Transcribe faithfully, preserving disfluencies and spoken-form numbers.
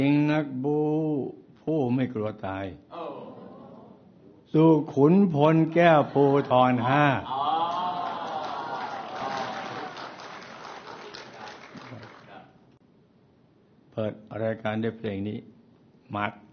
ยิงนักบูผู้ไม่กลัวตายสู่ขุนพลแก้วภูธรห้าเปิดรายการด้วยเพลงนี้มัด